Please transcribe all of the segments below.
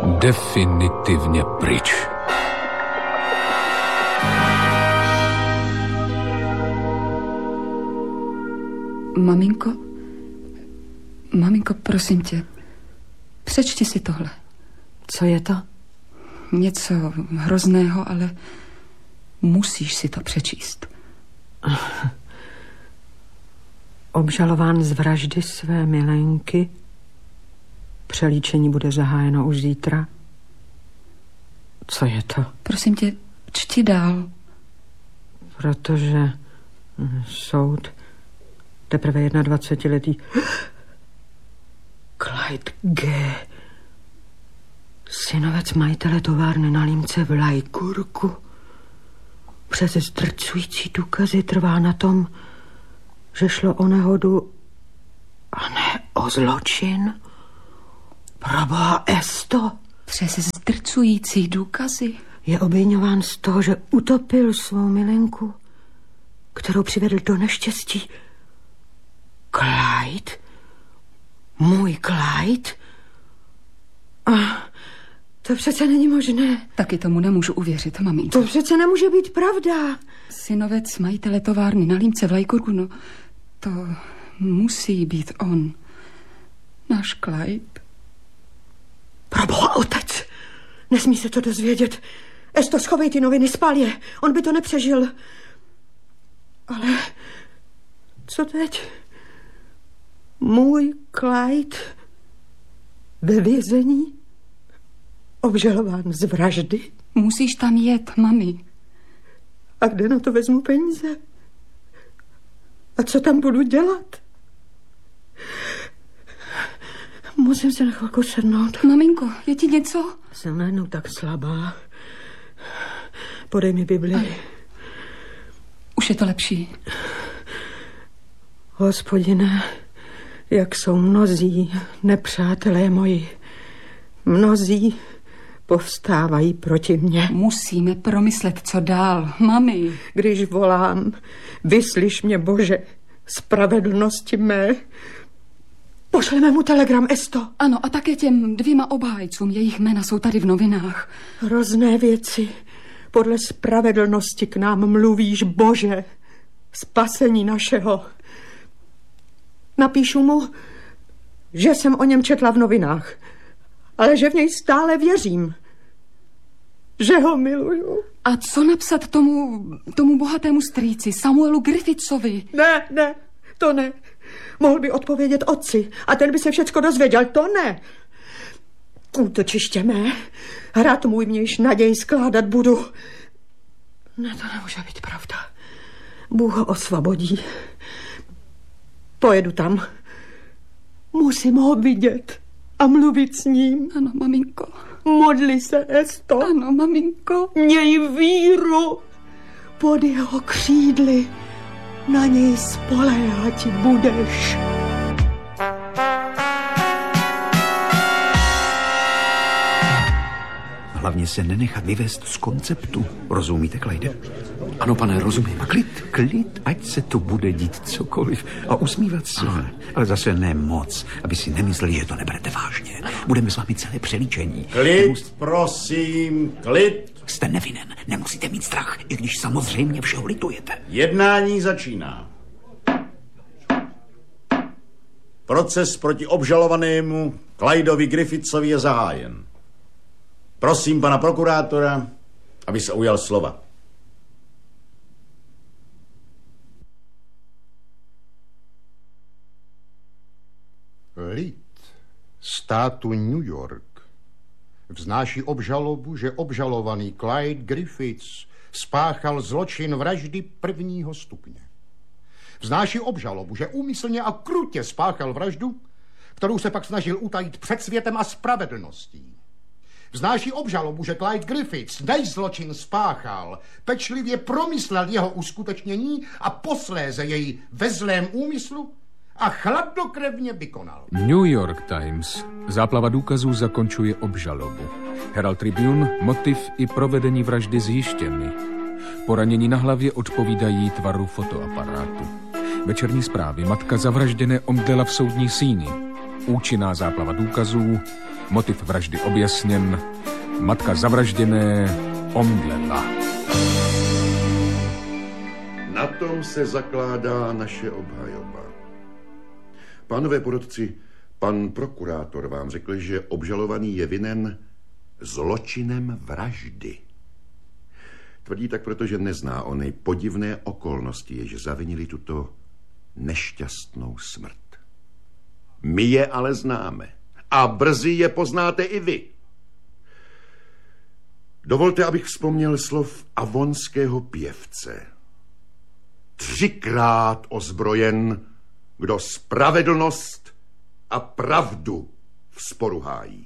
definitivně pryč. Maminko, prosím tě, přečti si tohle. Co je to? Něco hrozného, ale musíš si to přečíst. Obžalován z vraždy své milenky. Přelíčení bude zahájeno už zítra. Co je to? Prosím tě, čti dál. Protože soud teprve 21letý Clyde G., synovec majitele továrny na Límce v Lajkurku, přes zdrcující důkazy trvá na tom, že šlo o nehodu a ne o zločin. Proboha, Esto. Přes zdrcující důkazy? Je obviňován z toho, že utopil svou milenku, kterou přivedl do neštěstí. Clyde? Můj Clyde? To přece není možné. Taky tomu nemůžu uvěřit, maminko. To přece nemůže být pravda. Synovec majitele továrny na Límce v Lajkurku, no to musí být on. Náš Clyde. Proboha, otec, nesmí se to dozvědět. Esto, schovej ty noviny, spál je. On by to nepřežil. Ale co teď? Můj Clyde ve vězení? Obžalován z vraždy? Musíš tam jet, mami. A kde na to vezmu peníze? A co tam budu dělat? Musím se na chvilku sednout. Maminko, je ti něco? Jsem najednou tak slabá. Podej mi Bibli. Už je to lepší. Hospodine, jak jsou mnozí nepřátelé moji. Mnozí povstávají proti mně. Musíme promyslet, co dál, mami. Když volám, vyslyš mě, Bože, spravedlnosti mé. Pošleme mu telegram, Esto. Ano, a také těm 2 obhájcům, jejich jména jsou tady v novinách. Hrozné věci. Podle spravedlnosti k nám mluvíš, Bože, spasení našeho. Napíšu mu, že jsem o něm četla v novinách, ale že v něj stále věřím. Že ho miluju. A co napsat tomu bohatému strýci, Samuelu Griffithsovi? Ne, to ne. Mohl by odpovědět otci a ten by se všecko dozvěděl, to ne. Útočiště mé, hrad můj, mějš naději skládat budu. Ne, to nemůže být pravda. Bůh ho osvobodí. Pojedu tam. Musím ho vidět a mluvit s ním. Ano, maminko. Modli se, Esto. Ano, maminko. Měj víru. Pod jeho křídly na něj spoléhat budeš. Hlavně se nenechat vyvést z konceptu. Rozumíte, Clyde? Ano, pane, rozumím. A klid, ať se tu bude dít cokoliv a usmívat se. Ale zase ne moc, aby si nemysleli, že to neberete vážně. Budeme s vámi celé přelíčení. Klid, prosím, klid. Jste nevinen, nemusíte mít strach, i když samozřejmě všeho litujete. Jednání začíná. Proces proti obžalovanému Clydovi Griffithsovi je zahájen. Prosím pana prokurátora, aby se ujal slova. Lid státu New York vznáší obžalobu, že obžalovaný Clyde Griffiths spáchal zločin vraždy 1. stupně. Vznáší obžalobu, že úmyslně a krutě spáchal vraždu, kterou se pak snažil utajit před světem a spravedlností. Vznáší obžalobu, že Clyde Griffiths, než zločin spáchal, pečlivě promyslel jeho uskutečnění a posléze jej ve zlém úmyslu a chladnokrevně vykonal. New York Times. Záplava důkazů zakončuje obžalobu. Herald Tribune. Motiv i provedení vraždy zjištěny. Poranění na hlavě odpovídají tvaru fotoaparátu. Večerní zprávy. Matka zavražděné omdlela v soudní síni. Účinná záplava důkazů. Motiv vraždy objasněn. Matka zavražděné omdlela. Na tom se zakládá naše obhajoba. Pánové porotci, pan prokurátor vám řekl, že obžalovaný je vinen zločinem vraždy. Tvrdí tak, protože nezná ony podivné okolnosti, jež zavinili tuto nešťastnou smrt. My je ale známe a brzy je poznáte i vy. Dovolte, abych vzpomněl slov avonského pěvce. 3krát ozbrojen, kdo spravedlnost a pravdu v sporu hájí.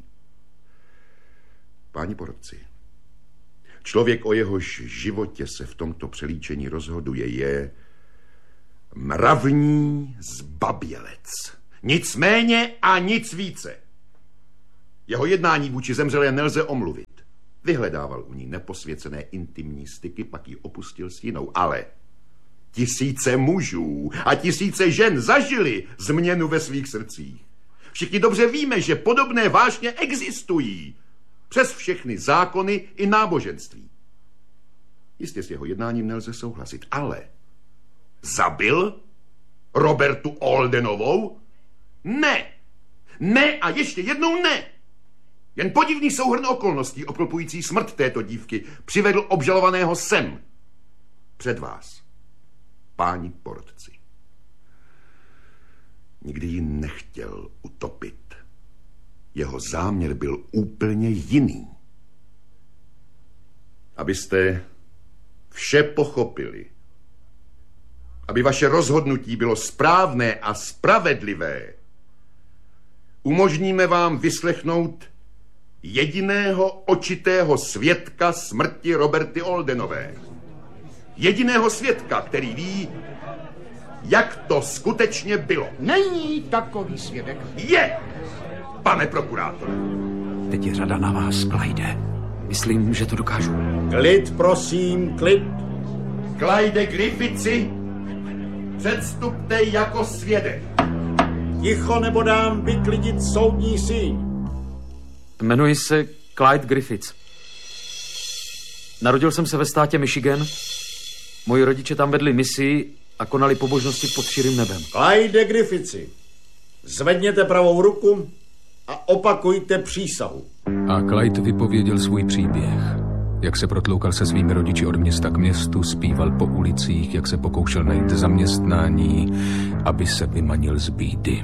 Páni porotci, člověk, o jehož životě se v tomto přelíčení rozhoduje, je mravní zbabělec. Nic méně a nic více. Jeho jednání vůči zemřelé nelze omluvit. Vyhledával u ní neposvěcené intimní styky, pak ji opustil s jinou, ale tisíce mužů a tisíce žen zažili změnu ve svých srdcích. Všichni dobře víme, že podobné vášně existují přes všechny zákony i náboženství. Jistě s jeho jednáním nelze souhlasit, ale zabil Robertu Oldenovou? Ne! Ne a ještě jednou ne! Jen podivný souhrn okolností obklopující smrt této dívky přivedl obžalovaného sem. Před vás, páni porotci. Nikdy ji nechtěl utopit. Jeho záměr byl úplně jiný. Abyste vše pochopili, aby vaše rozhodnutí bylo správné a spravedlivé, umožníme vám vyslechnout jediného očitého svědka smrti Roberty Oldenové. Jediného svědka, který ví, jak to skutečně bylo. Není takový svědek. Je, pane prokurátor. Teď je řada na vás, Clyde. Myslím, že to dokážu. Klid, prosím, klid. Clyde Griffitsi, předstupte jako svědek. Ticho, nebo dám vyklidit soudní síň. Jmenuji se Clyde Griffiths. Narodil jsem se ve státě Michigan. Moji rodiče tam vedli misi a konali pobožnosti pod širým nebem. Clyde Griffitsi, zvedněte pravou ruku a opakujte přísahu. A Clyde vypověděl svůj příběh. Jak se protloukal se svými rodiči od města k městu, zpíval po ulicích, jak se pokoušel najít zaměstnání, aby se vymanil z bídy.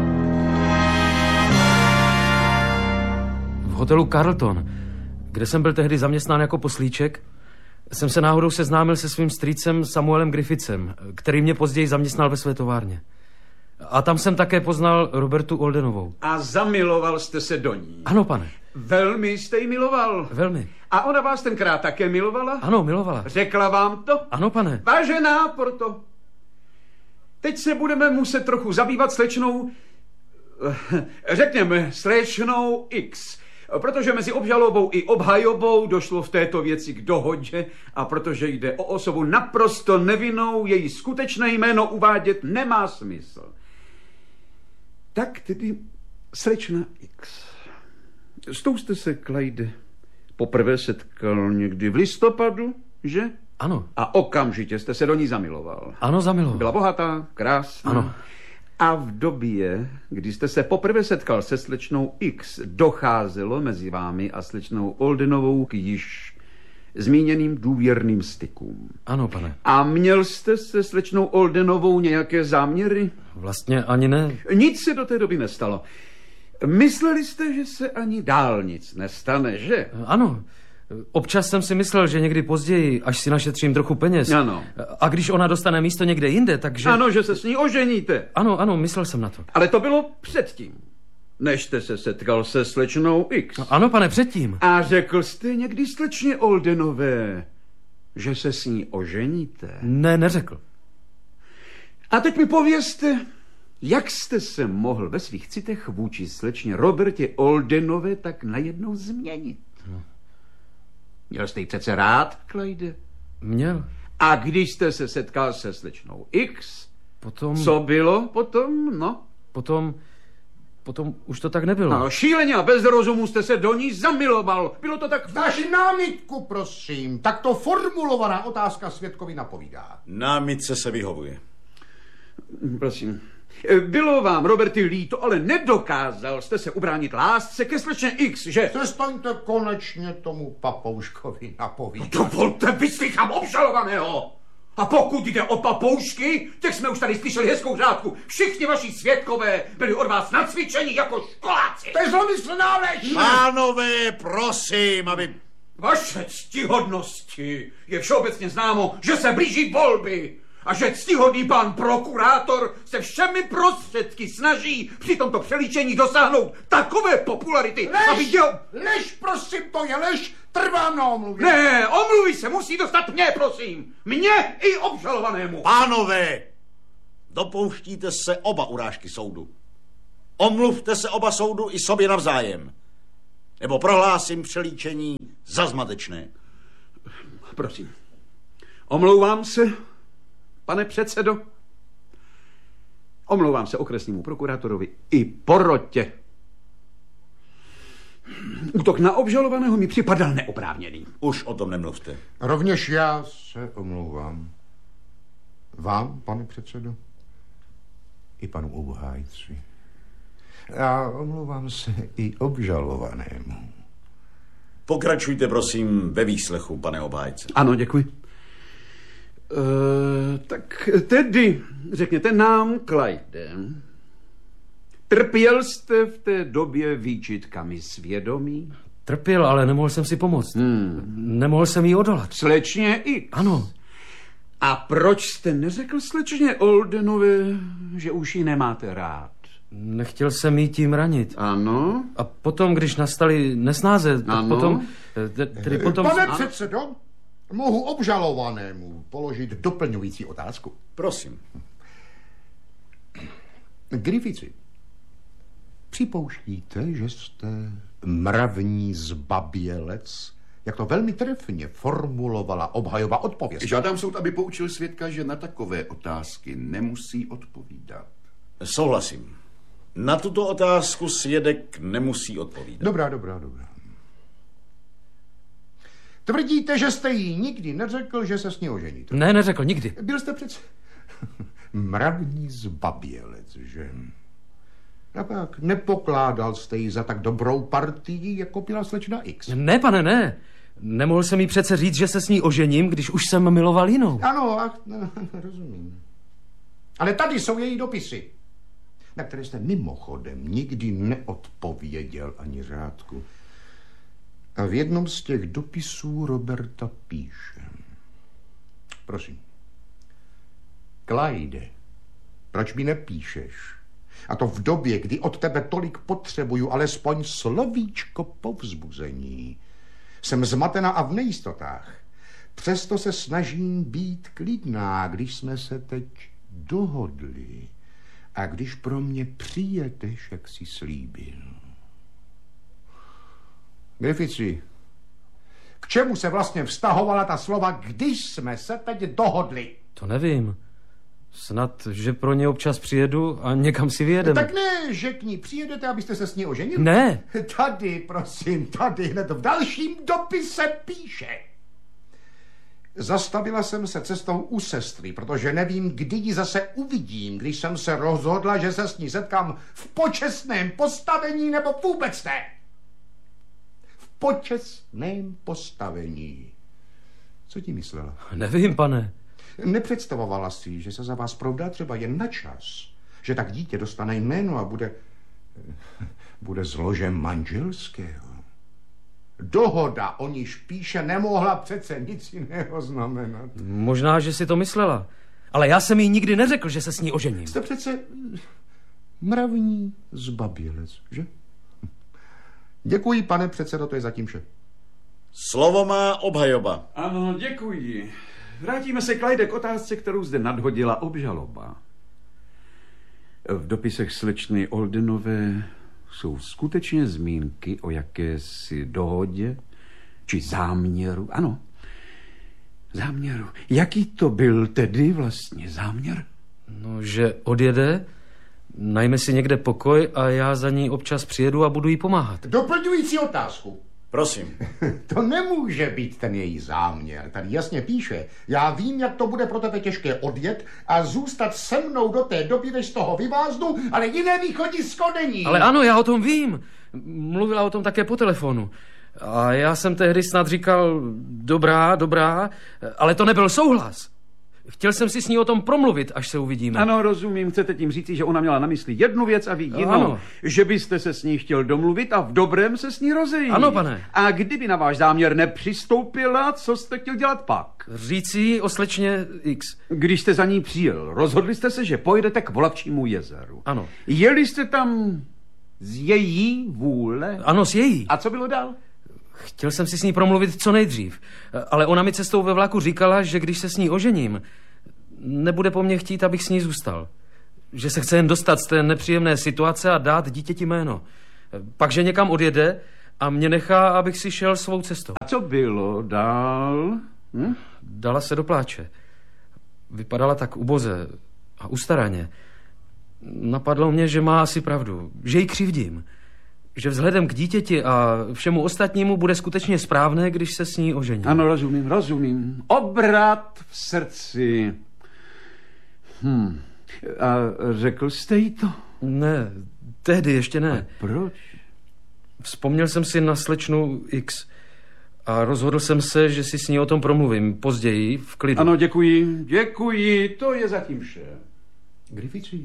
V hotelu Carlton, kde jsem byl tehdy zaměstnán jako poslíček, jsem se náhodou seznámil se svým strýcem Samuelem Griffithsem, který mě později zaměstnal ve své továrně. A tam jsem také poznal Robertu Oldenovou. A zamiloval jste se do ní? Ano, pane. Velmi jste ji miloval? Velmi. A ona vás tenkrát také milovala? Ano, milovala. Řekla vám to? Ano, pane. Vážená Porto, teď se budeme muset trochu zabývat slečnou, řekněme slečnou X, protože mezi obžalobou i obhajobou došlo v této věci k dohodě a protože jde o osobu naprosto nevinnou, její skutečné jméno uvádět nemá smysl. Tak tedy slečna X. S tou jste se, Clyde, poprvé setkal někdy v listopadu, že? Ano. A okamžitě jste se do ní zamiloval. Ano, zamiloval. Byla bohatá, krásná. Ano. A v době, kdy jste se poprvé setkal se slečnou X, docházelo mezi vámi a slečnou Oldenovou k již zmíněným důvěrným stykům. Ano, pane. A měl jste se slečnou Oldenovou nějaké záměry? Vlastně ani ne. Nic se do té doby nestalo. Mysleli jste, že se ani dál nic nestane, že? Ano. Občas jsem si myslel, že někdy později, až si našetřím trochu peněz. Ano. A když ona dostane místo někde jinde, takže... Ano, že se s ní oženíte. Ano, ano, myslel jsem na to. Ale to bylo předtím, než jste se setkal se slečnou X. Ano, pane, předtím. A řekl jste někdy slečně Oldenové, že se s ní oženíte? Ne, neřekl. A teď mi povězte, jak jste se mohl ve svých citech vůči slečně Robertě Oldenové tak najednou změnit? Měl jste ji přece rád, Clyde? Měl. A když jste se setkal se slečnou X, Potom... co bylo potom, no? Potom potom už to tak nebylo. No, šíleně a bez rozumu jste se do ní zamiloval. Bylo to tak... Naši námitku, prosím. Takto formulovaná otázka svědkovi napovídá. Námitce se vyhovuje. Prosím. Bylo vám, Roberty, líto, ale nedokázal jste se ubránit lásce ke slečně X, že? Přestaňte konečně tomu papouškovi napovídat. Dovolte, vyslýchám obžalovaného. A pokud jde o papoušky, tak jsme už tady slyšeli hezkou řádku. Všichni vaši svědkové byli od vás nacvičeni jako školáci. To je zlomyslná lež! Pánové, prosím, aby... Vaše ctihodnosti je všeobecně známo, že se blíží volby a že ctihodný pan prokurátor se všemi prostředky snaží při tomto přelíčení dosáhnout takové popularity, aby děl... Lež, prosím, to je lež, trvám na omluvě. Ne, omluvy se musí dostat mně, prosím. Mně i obžalovanému. Pánové, dopouštíte se oba urážky soudu. Omluvte se oba soudu i sobě navzájem. Nebo prohlásím přelíčení za zmatečné. Prosím. Omlouvám se, pane předsedo. Omlouvám se okresnímu prokurátorovi i porotě. Útok na obžalovaného mi připadal neoprávněný. Už o tom nemluvte. Rovněž já se omlouvám. Vám, pane předsedo, i panu obhájci. A omlouvám se i obžalovanému. Pokračujte, prosím, ve výslechu, pane obhájce. Ano, děkuji. Tak tedy, řekněte nám, Clyde, trpěl jste v té době výčitkami svědomí? Trpěl, ale nemohl jsem si pomoct. Nemohl jsem jí odolat. Slečně X. Ano. A proč jste neřekl slečně Oldenové, že už ji nemáte rád? Nechtěl jsem jí tím ranit. Ano. A potom, když nastaly nesnáze, tak potom... Pane předsedo, mohu obžalovanému položit doplňující otázku? Prosím. Griffithy, připouštíte, že jste mravní zbabělec, jak to velmi trefně formulovala obhajoba odpověď? Žádám soud, aby poučil svědka, že na takové otázky nemusí odpovídat. Souhlasím. Na tuto otázku svědek nemusí odpovídat. Dobrá. Tvrdíte, že jste jí nikdy neřekl, že se s ní oženíte? Ne, neřekl, nikdy. Byl jste přece mravní zbabělec, že? A pak nepokládal jste jí za tak dobrou partii, jako byla slečna X. Ne, pane, ne. Nemohl jsem jí přece říct, že se s ní ožením, když už jsem miloval jinou. Ano, rozumím. Ale tady jsou její dopisy, na které jste mimochodem nikdy neodpověděl ani řádku. A v jednom z těch dopisů Roberta píše. Prosím. Clyde, proč mi nepíšeš? A to v době, kdy od tebe tolik potřebuju alespoň slovíčko povzbuzení. Jsem zmatena a v nejistotách. Přesto se snažím být klidná, když jsme se teď dohodli. A když pro mě přijedeš, jak jsi slíbil. Griffithy, k čemu se vlastně vztahovala ta slova, když jsme se teď dohodli? To nevím. Snad, že pro ně občas přijedu a někam si vyjedeme. Tak ne, že k ní přijedete, abyste se s ní oženili? Ne. Tady, prosím, tady, hned v dalším dopise píše. Zastavila jsem se cestou u sestry, protože nevím, kdy ji zase uvidím, když jsem se rozhodla, že se s ní setkám v počestném postavení nebo vůbec ne. V počestném postavení. Co ti myslela? Nevím, pane. Nepředstavovala si, že se za vás provdá třeba jen na čas, že tak dítě dostane jméno a bude zložem manželského. Dohoda, o níž píše, nemohla přece nic jiného znamenat. Možná, že si to myslela. Ale já jsem jí nikdy neřekl, že se s ní ožením. Jste přece mravní zbabělec, že? Děkuji, pane předsedo, to je zatím vše. Slovo má obhajoba. Ano, děkuji. Vrátíme se, Clyde, k otázce, kterou zde nadhodila obžaloba. V dopisech slečny Oldenové jsou skutečně zmínky o jakési dohodě či záměru. Ano, záměru. Jaký to byl tedy vlastně záměr? No, že odjede Najme si někde pokoj a já za ní občas přijedu a budu jí pomáhat. Doplňující otázku. Prosím. To nemůže být ten její záměr. Tady jasně píše, já vím, jak to bude pro tebe těžké odjet a zůstat se mnou do té doby, než z toho vyváznu, ale jiné východisko není. Ale ano, já o tom vím. Mluvila o tom také po telefonu. A já jsem tehdy snad říkal, dobrá, ale to nebyl souhlas. Chtěl jsem si s ní o tom promluvit, až se uvidíme. Ano, rozumím. Chcete tím říci, že ona měla na mysli jednu věc a vy jinou. Ano. Že byste se s ní chtěl domluvit a v dobrém se s ní rozejít. Ano, pane. A kdyby na váš záměr nepřistoupila, co jste chtěl dělat pak? Říci jí o slečně X. Když jste za ní přijel, rozhodli jste se, že pojedete k Volavčímu jezeru. Ano. Jeli jste tam z její vůle? Ano, s její. A co bylo dál? Chtěl jsem si s ní promluvit co nejdřív, ale ona mi cestou ve vlaku říkala, že když se s ní ožením, nebude po mně chtít, abych s ní zůstal. Že se chce jen dostat z té nepříjemné situace a dát dítěti jméno. Pakže někam odjede a mě nechá, abych si šel svou cestou. A co bylo dál? Dala se do pláče. Vypadala tak uboze a ustaraně. Napadlo mě, že má asi pravdu, že ji křivdím. Že vzhledem k dítěti a všemu ostatnímu bude skutečně správné, když se s ní ožením. Ano, rozumím. Obrat v srdci. A řekl jste jí to? Ne, tehdy ještě ne. A proč? Vzpomněl jsem si na slečnu X a rozhodl jsem se, že si s ní o tom promluvím později v klidu. Ano, děkuji, to je zatím vše. Griffithy,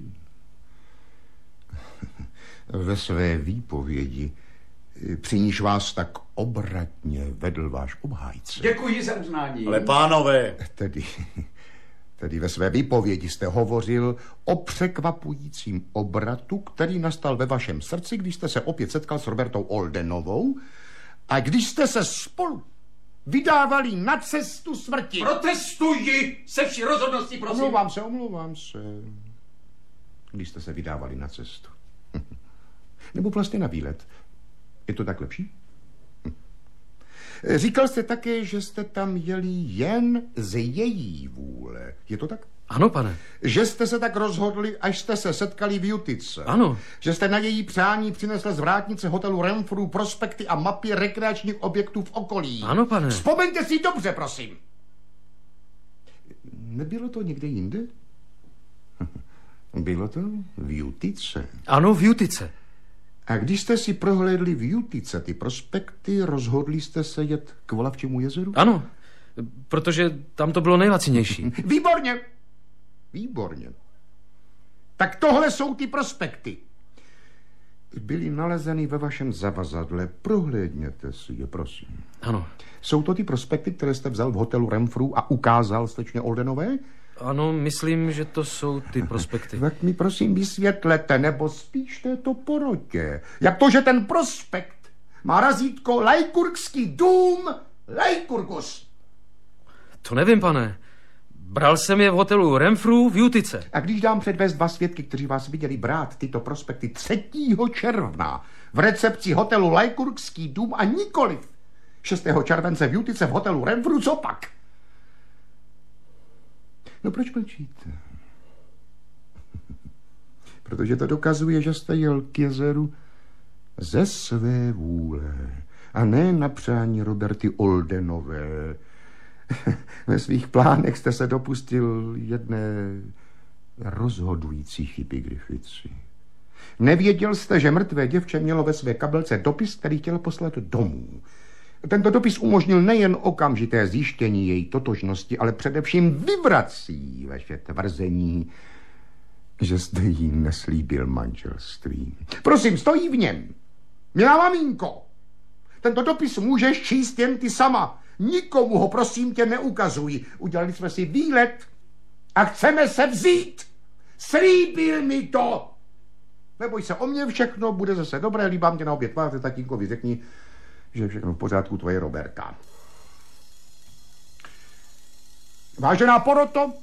ve své výpovědi, při níž vás tak obratně vedl váš obhájce. Děkuji za uznání. Ale pánové. Tedy ve své výpovědi jste hovořil o překvapujícím obratu, který nastal ve vašem srdci, když jste se opět setkal s Robertou Oldenovou a když jste se spolu vydávali na cestu smrti. Protestuji se vší rozhodností, prosím. Omlouvám se. Když jste se vydávali na cestu. Nebo vlastně na výlet. Je to tak lepší? Říkal jste také, že jste tam jeli jen z její vůle. Je to tak? Ano, pane. Že jste se tak rozhodli, až jste se setkali v Jutice. Ano. Že jste na její přání přinesl z vrátnice hotelu Renfrew prospekty a mapy rekreačních objektů v okolí. Ano, pane. Vzpomeňte si dobře, prosím. Nebylo to někde jinde? Bylo to v Jutice. Ano, v Jutice. A když jste si prohlédli v Jutice ty prospekty, rozhodli jste se jet k Volavčímu jezeru? Ano, protože tam to bylo nejlacinější. Výborně. Tak tohle jsou ty prospekty. Byly nalezeny ve vašem zavazadle. Prohlédněte si je, prosím. Ano. Jsou to ty prospekty, které jste vzal v hotelu Renfrew a ukázal slečně Oldenové? Ano, myslím, že to jsou ty prospekty. Tak mi prosím vysvětlete, nebo spíš této porotě. Jak to, že ten prospekt má razítko Lajkurgský dům Lajkurgus? To nevím, pane. Bral jsem je v hotelu Renfrew v Jutice. A když dám předvést dva svědky, kteří vás viděli brát tyto prospekty 3. června v recepci hotelu Lajkurgský dům a nikoliv 6. července v Jutice v hotelu Renfrew, co pak? No proč mlčíte? Protože to dokazuje, že jste jel k jezeru ze své vůle a ne na přání Roberty Oldenové. Ve svých plánech jste se dopustil jedné rozhodující chyby, Griffithy. Nevěděl jste, že mrtvé děvče mělo ve své kabelce dopis, který chtěl poslat domů. Tento dopis umožnil nejen okamžité zjištění její totožnosti, ale především vyvrací vaše tvrzení, že jste jí neslíbil manželství. Prosím, stojí v něm. Milá maminko, tento dopis můžeš číst jen ty sama. Nikomu ho, prosím tě, neukazuj. Udělali jsme si výlet a chceme se vzít. Slíbil mi to. Neboj se o mě, všechno bude zase dobré, líbám tě na obě tváře, tatínkovi řekni, že všechno v pořádku, tvoje Roberta. Vážená poroto,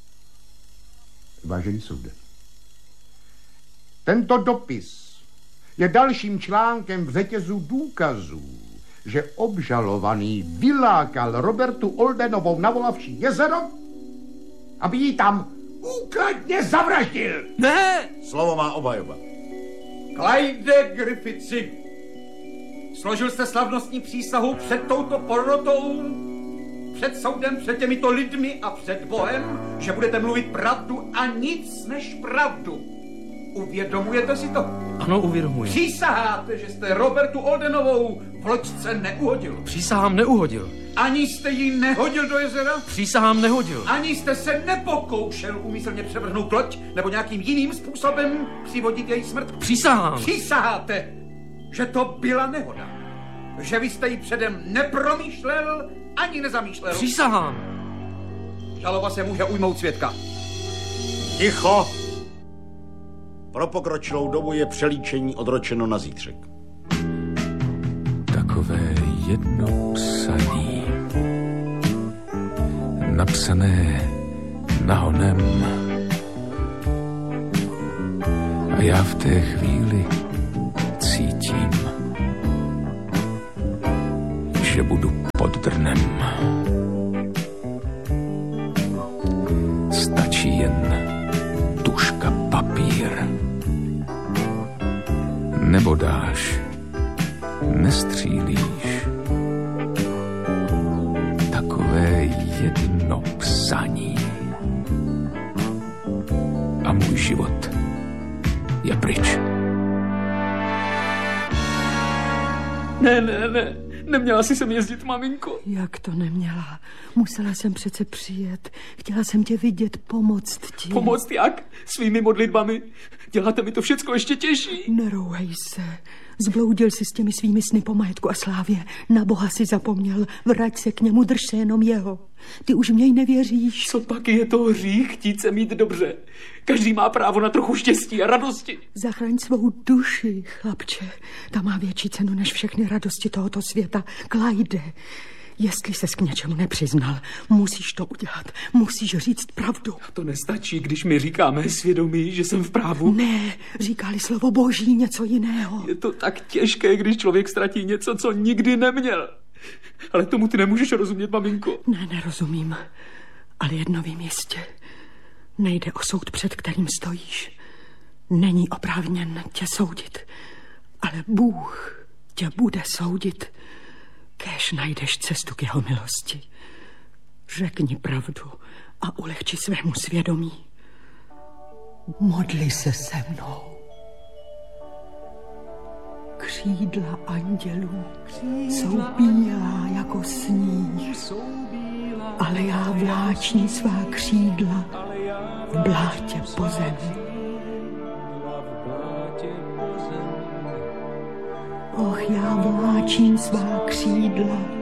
vážený soude, tento dopis je dalším článkem v řetězu důkazů, že obžalovaný vylákal Robertu Oldenovou na Volavčí jezero, aby ji tam Úkladně zavraždil! Ne! Slovo má obhajoba. Clyde Griffithsi, složil jste slavnostní přísahu před touto porotou, před soudem, před těmito lidmi a před Bohem, že budete mluvit pravdu a nic než pravdu. Uvědomujete si to? Ano, uvědomuji. Přísaháte, že jste Robertu Oldenovou v loďce neuhodil. Přísahám neuhodil. Ani jste ji nehodil do jezera? Přísahám nehodil. Ani jste se nepokoušel úmyslně převrhnout loď nebo nějakým jiným způsobem přivodit její smrt? Přísahám. Přísaháte, že to byla nehoda. Že vy jste ji předem nepromýšlel ani nezamýšlel. Přísahám. Žaloba se může ujmout svědka. Ticho! Pro pokročilou dobu je přelíčení odročeno na zítřek. Takové jedno psaní, napsané nahonem. A já v té chvíli cítím, že budu pod drnem. Stačí jen tužka, papír. Nebo dáš, nestřílíš. Takové jedno psaní. A můj život je pryč. Ne. Neměla jsi sem jezdit, maminko. Jak to neměla? Musela jsem přece přijet. Chtěla jsem tě vidět, pomoct ti. Pomoct jak? Svými modlitbami? Děláte mi to všecko ještě těžší. Nerouhej se. Zbloudil si s těmi svými sny po majetku a slávě. Na Boha si zapomněl. Vrať se k němu, drž se jenom jeho. Ty už v něj nevěříš. Co pak je to hřích chtít se mít dobře? Každý má právo na trochu štěstí a radosti. Zachraň svou duši, chlapče. Ta má větší cenu než všechny radosti tohoto světa. Clyde, jestli ses k něčemu nepřiznal, musíš to udělat. Musíš říct pravdu. A to nestačí, když mi říká mé svědomí, že jsem v právu. Ne, říká-li slovo Boží něco jiného. Je to tak těžké, když člověk ztratí něco, co nikdy neměl. Ale tomu ty nemůžeš rozumět, maminko. Ne, nerozumím. Ale jedno vím jistě. Nejde o soud, před kterým stojíš. Není oprávněn tě soudit. Ale Bůh tě bude soudit, kéž najdeš cestu k jeho milosti. Řekni pravdu a ulehči svému svědomí. Modli se se mnou. Křídla andělů jsou bílá jako sníh, ale já vláčím svá křídla v blátě po zemi. Och, já vláčím svá křídla